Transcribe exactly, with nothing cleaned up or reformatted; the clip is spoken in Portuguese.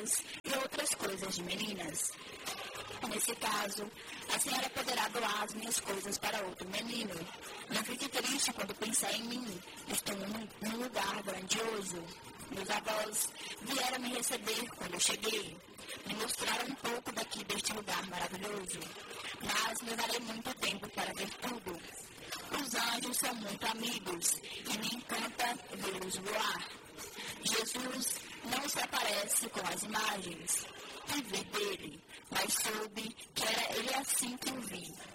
roupas e outras coisas de meninas. Nesse caso, a senhora poderá doar as minhas coisas para outro menino. Não fique triste quando pensar em mim. Estou num, num lugar grandioso. Meus avós vieram me receber quando eu cheguei. Me mostraram um pouco daqui deste lugar maravilhoso. Mas levarei muito tempo para ver tudo. Os anjos são muito amigos e me encanta vê-los voar. Jesus não se aparece com as imagens que vi dele, mas soube que era ele assim que o vi.